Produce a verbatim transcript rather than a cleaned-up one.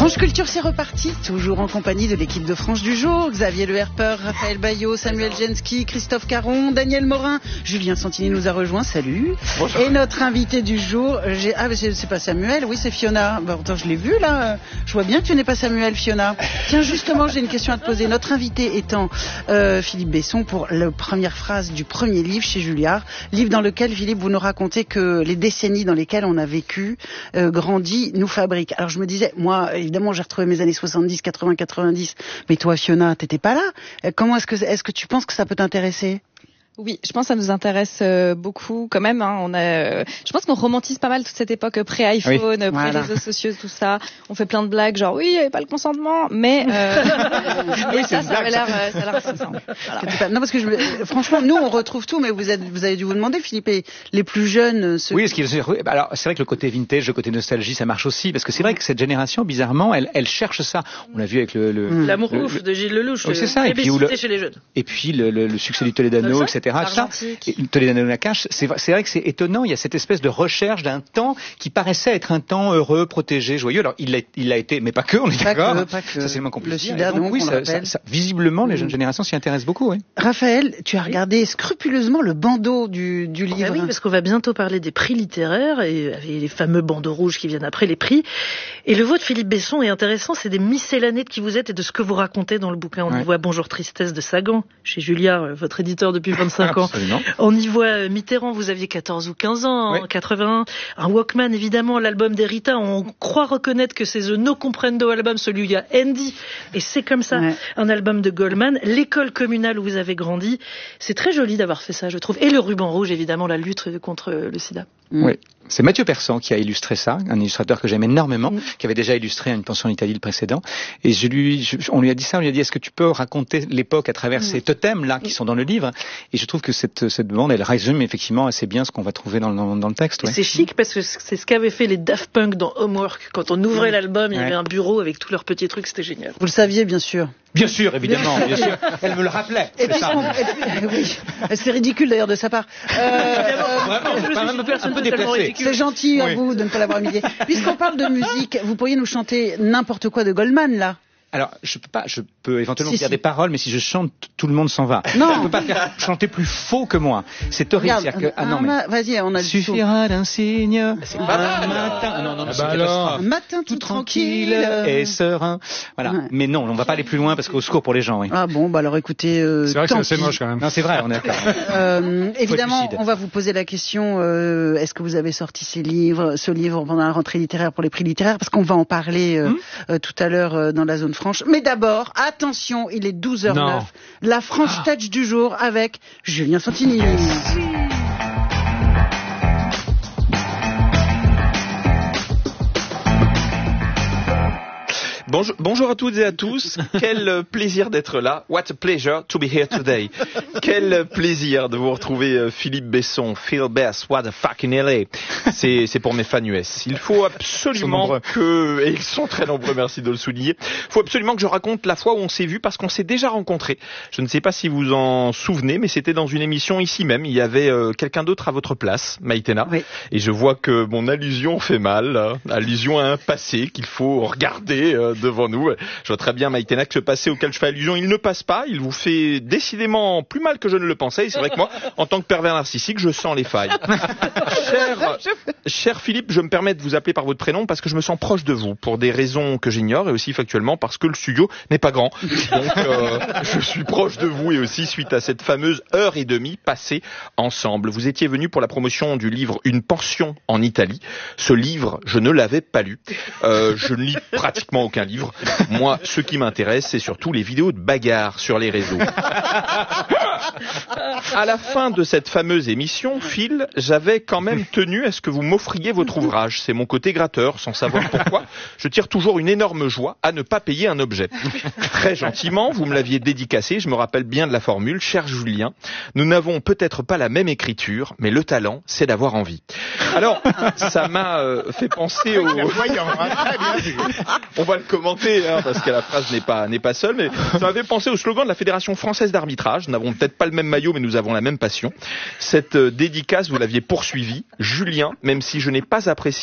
France Culture, c'est reparti, toujours en compagnie de l'équipe de France du jour. Xavier Le Herpeur, Raphaël Baillot, Samuel Genski, Christophe Caron, Daniel Morin, Julien Santini nous a rejoint, salut. Bonjour. Et notre invité du jour, j'ai... ah c'est pas Samuel, oui c'est Fiona. Bah, pourtant je l'ai vu là, je vois bien que tu n'es pas Samuel, Fiona. Tiens justement, j'ai une question à te poser. Notre invité étant euh, Philippe Besson pour la première phrase du premier livre chez Julliard, livre dans lequel Philippe vous nous racontez que les décennies dans lesquelles on a vécu, euh, grandi, nous fabriquent. Alors je me disais, moi évidemment j'ai retrouvé mes années soixante-dix, quatre-vingts, quatre-vingt-dix, mais toi Fiona, t'étais pas là. Comment est-ce que est-ce que tu penses que ça peut t'intéresser ? Oui, je pense que ça nous intéresse euh, beaucoup quand même. Hein. On a, euh, je pense qu'on romantise pas mal toute cette époque euh, pré-iPhone, oui. pré-réseaux voilà. sociaux, tout ça. On fait plein de blagues, genre oui, il n'y avait pas le consentement, mais euh, oui, ça, ça a l'air, euh, ça a l'air intéressant. Voilà. Non, parce que je, franchement, nous on retrouve tout, mais vous êtes, vous avez dû vous demander, Philippe, les plus jeunes. Ceux... Oui, ce qui, alors c'est vrai que le côté vintage, le côté nostalgie, ça marche aussi, parce que c'est vrai que cette génération, bizarrement, elle, elle cherche ça. On l'a vu avec le, le mmh. l'amour le, ouf de Gilles Lelouch, oui, c'est ça. Et puis le, chez les jeunes. Et puis le, le, le succès du Toledano, et cetera. Toledano-Nakache, c'est, c'est vrai que c'est étonnant, il y a cette espèce de recherche d'un temps qui paraissait être un temps heureux, protégé, joyeux. Alors il a, il a été, mais pas que, on est pas d'accord. Que, pas que. Ça c'est le moins qu'on puisse le dire. sida, donc, donc, oui, on ça, ça, ça, visiblement, les jeunes générations s'y intéressent beaucoup. Oui. Raphaël, tu as regardé scrupuleusement le bandeau du, du livre. Ah oui, parce qu'on va bientôt parler des prix littéraires et, et les fameux bandeaux rouges qui viennent après les prix. Et le vôtre, Philippe Besson, est intéressant, c'est des miscellanées de qui vous êtes et de ce que vous racontez dans le bouquin. On ouais. y voit Bonjour Tristesse de Sagan, chez Julliard, votre éditeur depuis vingt-cinq ans. Absolument. On y voit Mitterrand, vous aviez quatorze ou quinze ans, oui. en quatre-vingt-un. Un Walkman, évidemment, l'album d'Erita. On croit reconnaître que c'est The No Comprendo album, celui où il y a Andy. Et c'est comme ça, ouais. un album de Goldman. L'école communale où vous avez grandi. C'est très joli d'avoir fait ça, je trouve. Et le ruban rouge, évidemment, la lutte contre le sida. Oui. C'est Mathieu Persan qui a illustré ça, un illustrateur que j'aime énormément, mmh. qui avait déjà illustré Une pension en Italie le précédent. Et je lui, je, on lui a dit ça, on lui a dit est-ce que tu peux raconter l'époque à travers mmh. ces totems-là qui sont dans le livre. Et je trouve que cette, cette bande, elle résume effectivement assez bien ce qu'on va trouver dans, dans, dans le texte. Ouais. C'est chic parce que c'est ce qu'avaient fait les Daft Punk dans Homework. Quand on ouvrait mmh. l'album, il y ouais. avait un bureau avec tous leurs petits trucs, c'était génial. Vous le saviez, bien sûr. Bien sûr, évidemment, bien sûr. Elle me le rappelait. Et puis, on, et puis, oui, c'est ridicule d'ailleurs de sa part. Euh, Vraiment, c'est un peu déplacé. C'est gentil oui. à vous de ne pas l'avoir humilié. Puisqu'on parle de musique, vous pourriez nous chanter n'importe quoi de Goldman, là? Alors, je peux pas, je peux éventuellement si, faire si. des paroles, mais si je chante, tout le monde s'en va. Non. Je peux pas faire chanter plus faux que moi. C'est horrible. Regarde, que, ah non, mais. Vas-y, on a le suffira d'un signe. C'est pas mal. Un matin. Ah, non, non, non, ah bah alors. Un matin tout tranquille. Et serein. Voilà. Ouais. Mais non, on va pas aller plus loin parce qu'au secours pour les gens, oui. Ah bon, bah alors écoutez, euh, c'est vrai que c'est assez moche quand même. Non, c'est vrai, on est d'accord. euh, évidemment, on va vous poser la question, euh, est-ce que vous avez sorti ces livres, ce livre pendant la rentrée littéraire pour les prix littéraires? Parce qu'on va en parler, euh, hum? euh, tout à l'heure, euh, dans la zone franche. Mais d'abord, attention, il est douze heures neuf. La French Touch du jour avec Julien Santini. Bonjour, bonjour à toutes et à tous. Quel plaisir d'être là. What a pleasure to be here today. Quel plaisir de vous retrouver, Philippe Besson. Phil Bess, what a fucking L A. C'est, c'est pour mes fans U S. Il faut absolument que, et ils sont très nombreux, merci de le souligner. Il faut absolument que je raconte la fois où on s'est vu parce qu'on s'est déjà rencontrés. Je ne sais pas si vous en souvenez, mais c'était dans une émission ici même. Il y avait euh, quelqu'un d'autre à votre place, Maïtena. Oui. Et je vois que mon allusion fait mal. Hein. Allusion à un passé qu'il faut regarder euh, devant nous. Je vois très bien, Maïtena, que ce passé auquel je fais allusion, il ne passe pas. Il vous fait décidément plus mal que je ne le pensais. Et c'est vrai que moi, en tant que pervers narcissique, je sens les failles. cher, cher Philippe, je me permets de vous appeler par votre prénom parce que je me sens proche de vous pour des raisons que j'ignore et aussi factuellement parce que le studio n'est pas grand. Donc, euh, je suis proche de vous et aussi suite à cette fameuse heure et demie passée ensemble. Vous étiez venu pour la promotion du livre Une pension en Italie. Ce livre, je ne l'avais pas lu. Euh, je ne lis pratiquement aucun livre. Moi, ce qui m'intéresse, c'est surtout les vidéos de bagarres sur les réseaux. À la fin de cette fameuse émission, Phil, j'avais quand même tenu à ce que vous m'offriez votre ouvrage. C'est mon côté gratteur, sans savoir pourquoi. Je tire toujours une énorme joie à ne pas payer un objet. Très gentiment, vous me l'aviez dédicacé, je me rappelle bien de la formule. Cher Julien, nous n'avons peut-être pas la même écriture, mais le talent, c'est d'avoir envie. Alors, ça m'a euh, fait penser au... On va le commenter, hein, parce que la phrase n'est pas, n'est pas seule, mais ça m'a fait penser au slogan de la Fédération française d'arbitrage. Nous n'avons peut-être pas le même maillot, mais nous avons la même passion. Cette euh, dédicace, vous l'aviez poursuivie. Julien, même si je n'ai pas apprécié